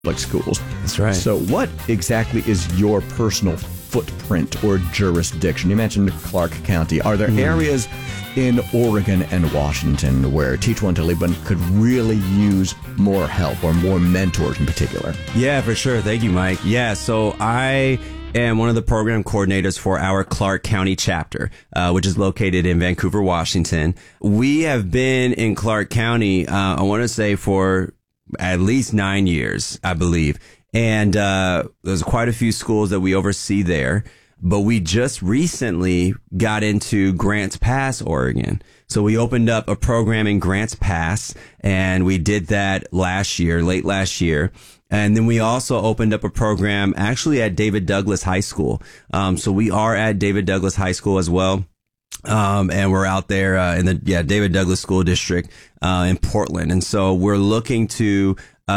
public schools. That's right. So what exactly is your personal footprint or jurisdiction? You mentioned Clark County. Are there areas in Oregon and Washington where Teach One to Lead One could really use more help or more mentors in particular? Yeah, for sure. Thank you, Mike. Yeah, so I am one of the program coordinators for our Clark County chapter, which is located in Vancouver, Washington. We have been in Clark County, I want to say, for at least 9 years, I believe. And there's quite a few schools that we oversee there. But we just recently got into Grants Pass, Oregon. So we opened up a program in Grants Pass, and we did that late last year. And then we also opened up a program actually at David Douglas High School. So we are at David Douglas High School as well. And we're out there in the David Douglas School District in Portland. And so we're looking to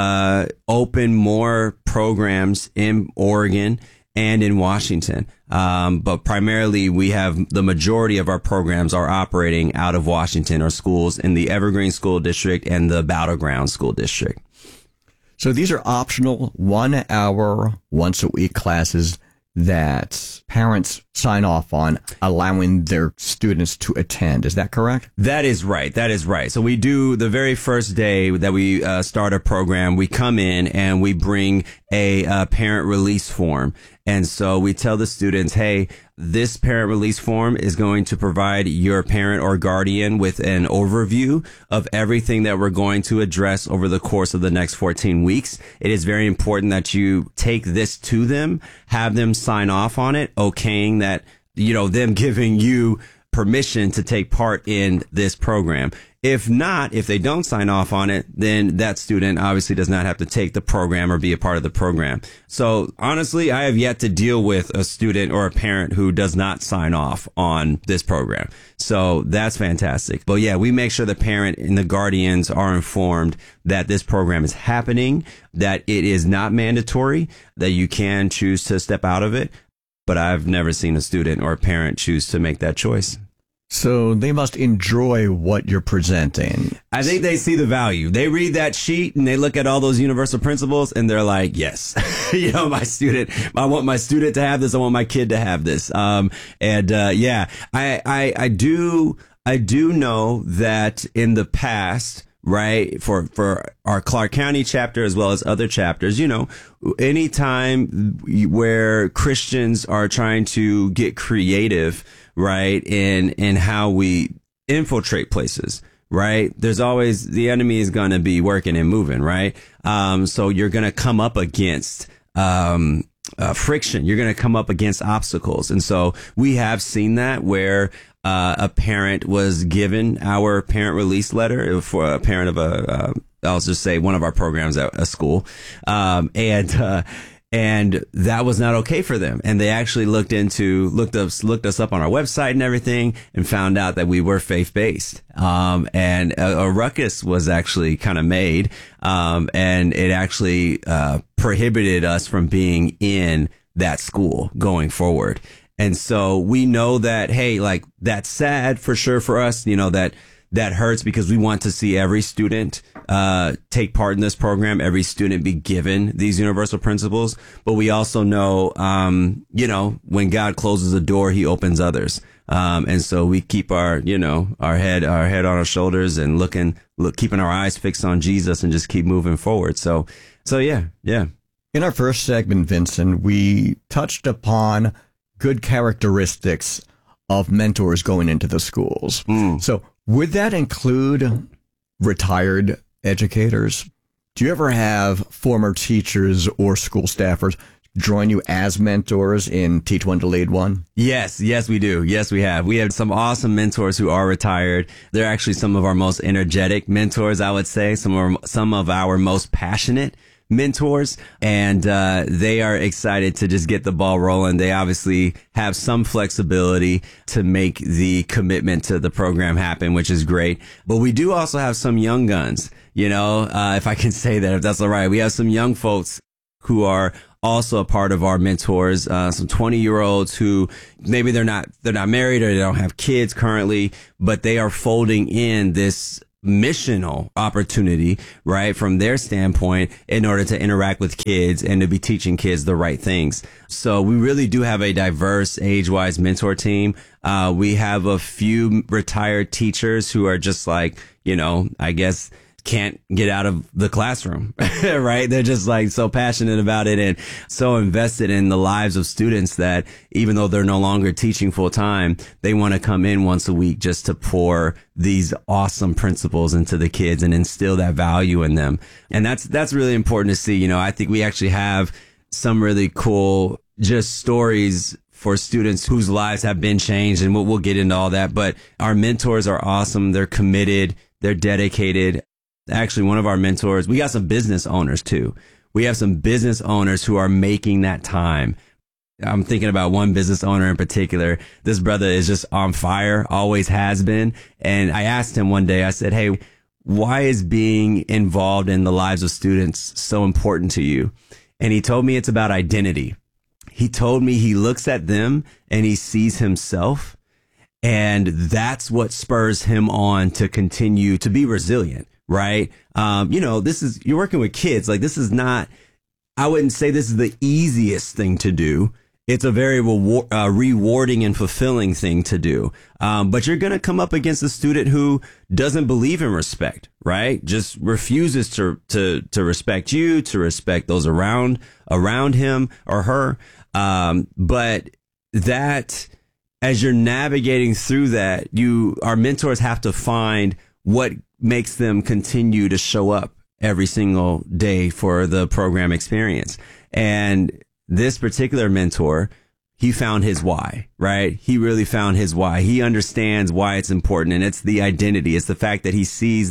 open more programs in Oregon and in Washington. But primarily we have the majority of our programs are operating out of Washington, or schools in the Evergreen School District and the Battleground School District. So these are optional 1 hour, once a week classes that parents sign off on, allowing their students to attend. Is that correct? That is right. That is right. So we do the very first day that we start a program, we come in and we bring a parent release form. And so we tell the students, hey, this parent release form is going to provide your parent or guardian with an overview of everything that we're going to address over the course of the next 14 weeks. It is very important that you take this to them, have them sign off on it, okaying that, them giving you permission to take part in this program. If not, if they don't sign off on it, then that student obviously does not have to take the program or be a part of the program. So honestly, I have yet to deal with a student or a parent who does not sign off on this program. So that's fantastic. But yeah, we make sure the parent and the guardians are informed that this program is happening, that it is not mandatory, that you can choose to step out of it. But I've never seen a student or a parent choose to make that choice. So they must enjoy what you're presenting. I think they see the value. They read that sheet and they look at all those universal principles and they're like, yes, I want my student to have this. I want my kid to have this. I do know that in the past, right, for our Clark County chapter as well as other chapters, anytime where Christians are trying to get creative, right, in how we infiltrate places, right, there's always, the enemy is going to be working and moving, right? So you're going to come up against friction. You're going to come up against obstacles. And so we have seen that where a parent was given our parent release letter for a parent of I'll just say one of our programs at a school. And that was not okay for them. And they actually looked us up on our website and everything and found out that we were faith-based. And a ruckus was actually kind of made. And it actually prohibited us from being in that school going forward. And so we know that, hey, like, that's sad for sure for us, that hurts because we want to see every student take part in this program, every student be given these universal principles. But we also know, when God closes a door, he opens others. And so we keep our head on our shoulders and keeping our eyes fixed on Jesus and just keep moving forward. So yeah. In our first segment, Vincent, we touched upon good characteristics of mentors going into the schools. So would that include retired educators? Do you ever have former teachers or school staffers join you as mentors in Teach One to Lead One? Yes, we do. Yes, we have. We have some awesome mentors who are retired. They're actually some of our most energetic mentors, I would say, some of our most passionate mentors, and they are excited to just get the ball rolling. They obviously have some flexibility to make the commitment to the program happen, which is great. But we do also have some young guns, if I can say that, if that's all right. We have some young folks who are also a part of our mentors, some 20-year-olds who maybe they're not married or they don't have kids currently, but they are folding in this missional opportunity, right, from their standpoint in order to interact with kids and to be teaching kids the right things. So we really do have a diverse age-wise mentor team. We have a few retired teachers who are just like, I guess can't get out of the classroom, right? They're just like so passionate about it and so invested in the lives of students that even though they're no longer teaching full time, they want to come in once a week just to pour these awesome principles into the kids and instill that value in them. And that's really important to see. I think we actually have some really cool just stories for students whose lives have been changed, and we'll get into all that. But our mentors are awesome. They're committed. They're dedicated. Actually, one of our mentors, we got some business owners too. We have some business owners who are making that time. I'm thinking about one business owner in particular. This brother is just on fire, always has been. And I asked him one day, I said, hey, why is being involved in the lives of students so important to you? And he told me it's about identity. He told me he looks at them and he sees himself. And that's what spurs him on to continue to be resilient. Right. You're working with kids. Like, this is not, I wouldn't say this is the easiest thing to do. It's a very rewarding and fulfilling thing to do. But you're going to come up against a student who doesn't believe in respect, right? Just refuses to respect you, to respect those around him or her. But that, as you're navigating through that, our mentors have to find what makes them continue to show up every single day for the program experience. And this particular mentor, he found his why, right? He really found his why. He understands why it's important. And it's the identity. It's the fact that he sees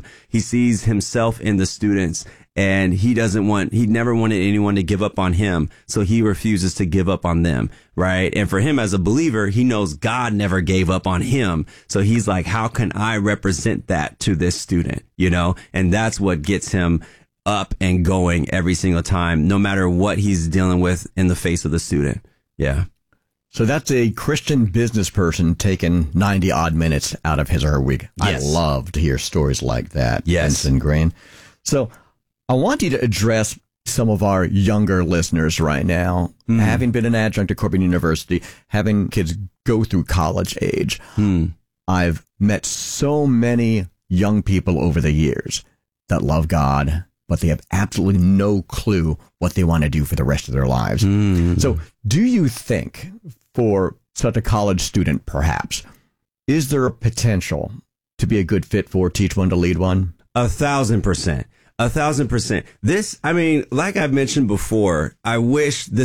himself in the students, and he never wanted anyone to give up on him. So he refuses to give up on them, right? And for him as a believer, he knows God never gave up on him. So he's like, how can I represent that to this student? And that's what gets him up and going every single time, no matter what he's dealing with in the face of the student. Yeah. So that's a Christian business person taking 90 odd minutes out of his or her week. Yes. I love to hear stories like that. Yes. Vincent Green. So I want you to address some of our younger listeners right now, having been an adjunct at Corbin University, having kids go through college age. I've met so many young people over the years that love God, but they have absolutely no clue what they want to do for the rest of their lives. So do you think for such a college student, perhaps, is there a potential to be a good fit for Teach One to Lead One? 1,000%. 1,000%. Like I've mentioned before, I wish I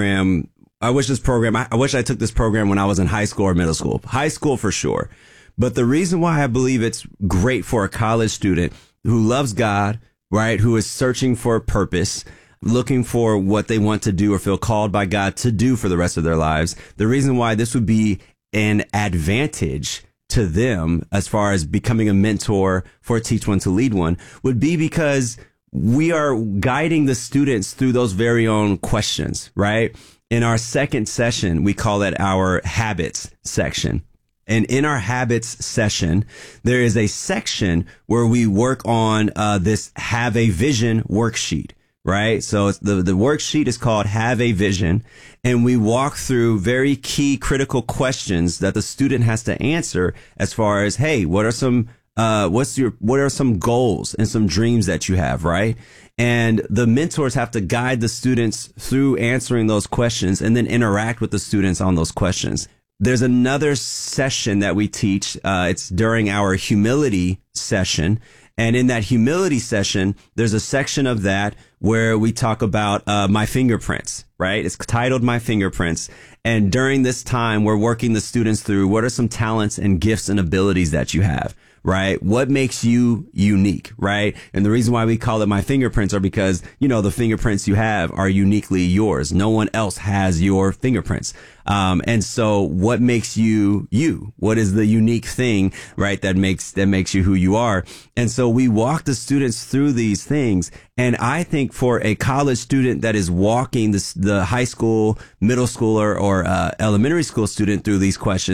took this program when I was in high school or middle school. High school for sure. But the reason why I believe it's great for a college student who loves God, right, who is searching for a purpose, looking for what they want to do or feel called by God to do for the rest of their lives, the reason why this would be an advantage to them as far as becoming a mentor for Teach One to Lead One would be because we are guiding the students through those very own questions, right? In our second session, we call it our habits section. And in our habits session, there is a section where we work on this Have a Vision worksheet. Right. So the worksheet is called Have a Vision, and we walk through very key critical questions that the student has to answer as far as, hey, what are some goals and some dreams that you have? Right. And the mentors have to guide the students through answering those questions and then interact with the students on those questions. There's another session that we teach. It's during our humility session. And in that humility session, there's a section of that where we talk about my fingerprints, right? It's titled My Fingerprints. And during this time, we're working the students through what are some talents and gifts and abilities that you have, right? What makes you unique, right? And the reason why we call it My Fingerprints are because, the fingerprints you have are uniquely yours. No one else has your fingerprints. And so what makes you you? What is the unique thing, right? That makes you who you are. And so we walk the students through these things. And I think for a college student that is walking the high school, middle schooler, or elementary school student through these questions,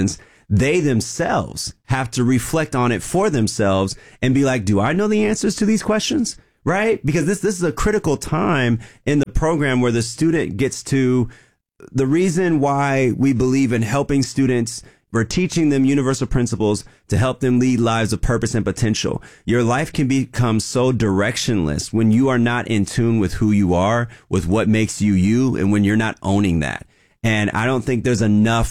they themselves have to reflect on it for themselves and be like, do I know the answers to these questions? Right? Because this is a critical time in the program where the student gets to, the reason why we believe in helping students, we're teaching them universal principles to help them lead lives of purpose and potential. Your life can become so directionless when you are not in tune with who you are, with what makes you you, and when you're not owning that. And I don't think there's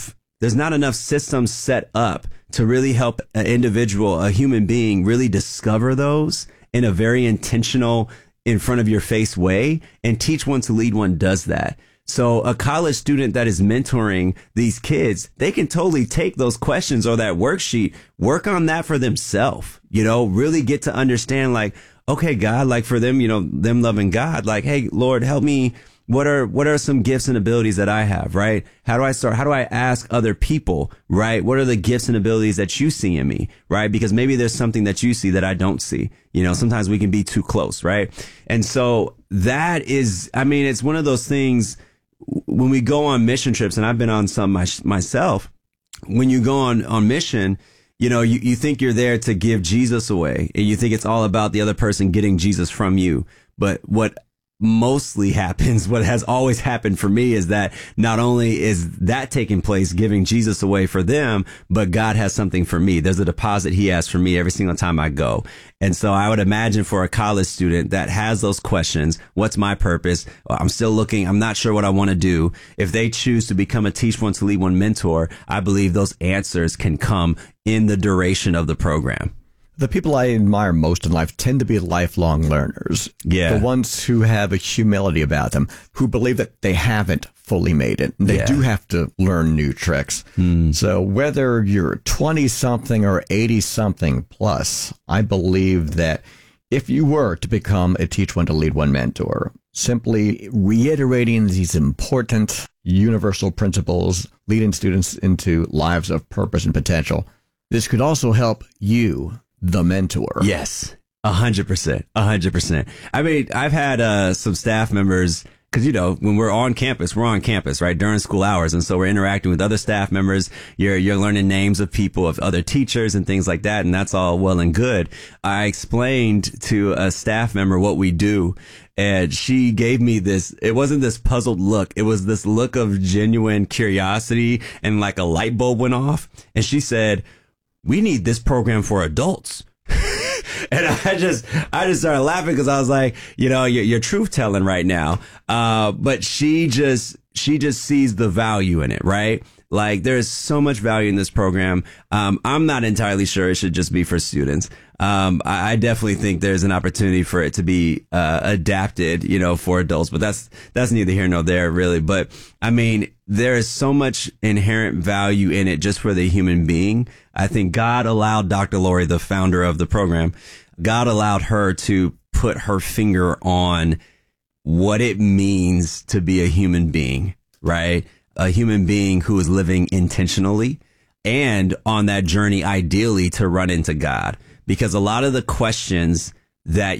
not enough systems set up to really help an individual, a human being, really discover those in a very intentional, in front of your face way. And Teach One to Lead One does that. So a college student that is mentoring these kids, they can totally take those questions or that worksheet, work on that for themselves, really get to understand, like, okay, God, like for them, them loving God, like, hey, Lord, help me. What are some gifts and abilities that I have, right? How do I start? How do I ask other people, right? What are the gifts and abilities that you see in me, right? Because maybe there's something that you see that I don't see. Sometimes we can be too close, right? And so that is, it's one of those things when we go on mission trips, and I've been on some myself, when you go on mission, you think you're there to give Jesus away, and you think it's all about the other person getting Jesus from you. But what mostly happens, what has always happened for me, is that not only is that taking place, giving Jesus away for them, but God has something for me. There's a deposit he has for me every single time I go. And so I would imagine for a college student that has those questions, what's my purpose? I'm still looking. I'm not sure what I want to do. If they choose to become a Teach One to Lead One mentor, I believe those answers can come in the duration of the program. The people I admire most in life tend to be lifelong learners. Yeah. The ones who have a humility about them, who believe that they haven't fully made it. They do have to learn new tricks. So whether you're 20-something or 80-something plus, I believe that if you were to become a Teach One to Lead One mentor, simply reiterating these important universal principles, leading students into lives of purpose and potential, this could also help you, the mentor. Yes, 100%. 100%. I've had some staff members, because, when we're on campus, right, during school hours. And so we're interacting with other staff members. You're learning names of people, of other teachers and things like that. And that's all well and good. I explained to a staff member what we do. And she gave me this, it wasn't this puzzled look. It was this look of genuine curiosity, and like a light bulb went off. And she said, we need this program for adults. And I just started laughing because I was like, you're truth telling right now. But she just sees the value in it, right? Like, there's so much value in this program. I'm not entirely sure it should just be for students. I definitely think there's an opportunity for it to be adapted, for adults, but that's neither here nor there, really. But there is so much inherent value in it just for the human being. I think God allowed Dr. Lori, the founder of the program, God allowed her to put her finger on what it means to be a human being, right? A human being who is living intentionally and on that journey, ideally, to run into God. Because a lot of the questions that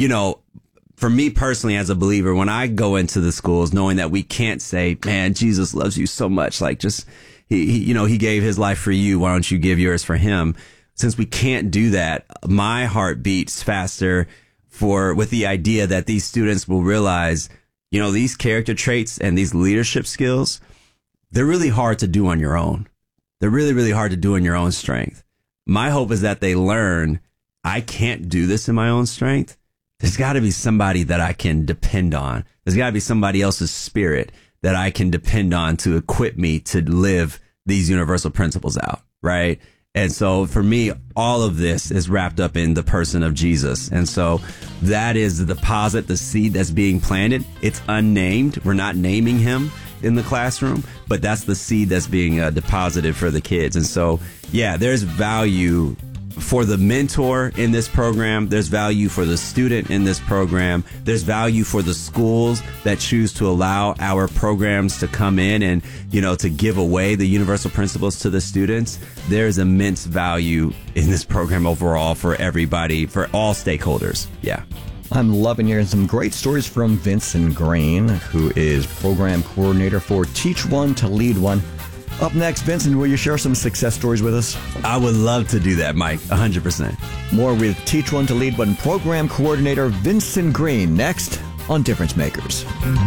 for me personally as a believer, when I go into the schools, knowing that we can't say, man, Jesus loves you so much, like just, he gave his life for you. Why don't you give yours for him? Since we can't do that, my heart beats faster with the idea that these students will realize, these character traits and these leadership skills, they're really hard to do on your own. They're really, really hard to do in your own strength. My hope is that they learn, I can't do this in my own strength. There's got to be somebody that I can depend on. There's got to be somebody else's spirit that I can depend on to equip me to live these universal principles out, right? And so for me, all of this is wrapped up in the person of Jesus. And so that is the deposit, the seed that's being planted. It's unnamed. We're not naming him in the classroom, but that's the seed that's being deposited for the kids. And so, yeah, there's value for the mentor in this program. There's value for the student in this program. There's value for the schools that choose to allow our programs to come in and, to give away the universal principles to the students. There's immense value in this program overall for everybody, for all stakeholders. Yeah. I'm loving hearing some great stories from Vincent Green, who is program coordinator for Teach One to Lead One. Up next, Vincent, will you share some success stories with us? I would love to do that, Mike. 100%. More with Teach One to Lead One Program Coordinator Vincent Green next on Difference Makers.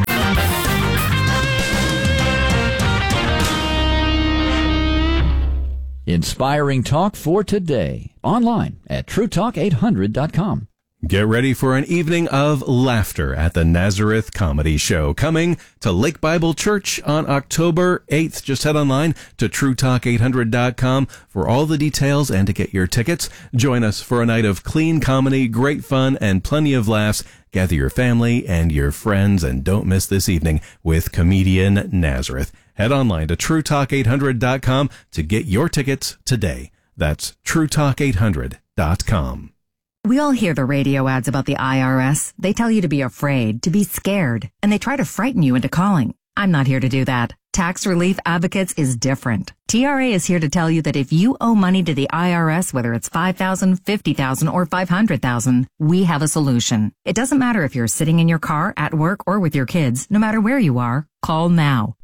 Inspiring talk for today. Online at TrueTalk800.com. Get ready for an evening of laughter at the Nazareth Comedy Show, coming to Lake Bible Church on October 8th. Just head online to TrueTalk800.com for all the details and to get your tickets. Join us for a night of clean comedy, great fun, and plenty of laughs. Gather your family and your friends, and don't miss this evening with comedian Nazareth. Head online to TrueTalk800.com to get your tickets today. That's TrueTalk800.com. We all hear the radio ads about the IRS. They tell you to be afraid, to be scared, and they try to frighten you into calling. I'm not here to do that. Tax Relief Advocates is different. TRA is here to tell you that if you owe money to the IRS, whether it's $5,000, $50,000, or $500,000, we have a solution. It doesn't matter if you're sitting in your car, at work, or with your kids. No matter where you are, call now.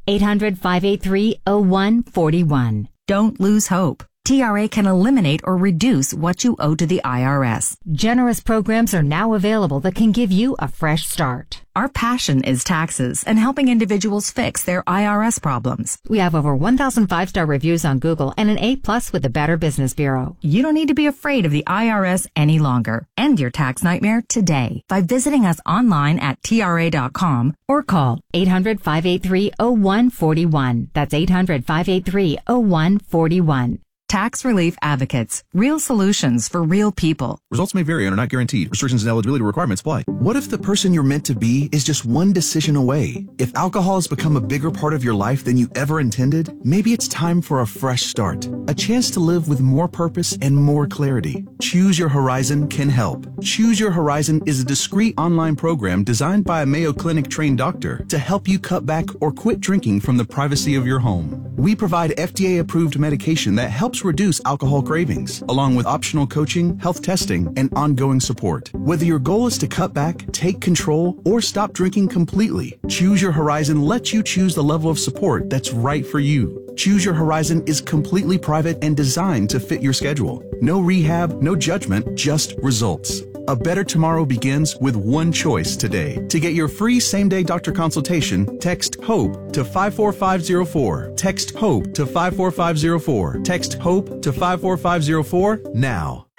800-583-0141. Don't lose hope. TRA can eliminate or reduce what you owe to the IRS. Generous programs are now available that can give you a fresh start. Our passion is taxes and helping individuals fix their IRS problems. We have over 1,000 5-star reviews on Google and an A+ with the Better Business Bureau. You don't need to be afraid of the IRS any longer. End your tax nightmare today by visiting us online at TRA.com or call 800-583-0141. That's 800-583-0141. Tax Relief Advocates. Real solutions for real people. Results may vary and are not guaranteed. Restrictions and eligibility requirements apply. What if the person you're meant to be is just one decision away? If alcohol has become a bigger part of your life than you ever intended, maybe it's time for a fresh start. A chance to live with more purpose and more clarity. Choose Your Horizon can help. Choose Your Horizon is a discreet online program designed by a Mayo Clinic trained doctor to help you cut back or quit drinking from the privacy of your home. We provide FDA-approved medication that helps reduce alcohol cravings, along with optional coaching, health testing, and ongoing support. Whether your goal is to cut back, take control, or stop drinking completely, Choose Your Horizon lets you choose the level of support that's right for you. Choose Your Horizon is completely private and designed to fit your schedule. No rehab, no judgment, just results. A better tomorrow begins with one choice today. To get your free same-day doctor consultation, text HOPE to 54504. Text HOPE to 54504. Text HOPE to 54504 now.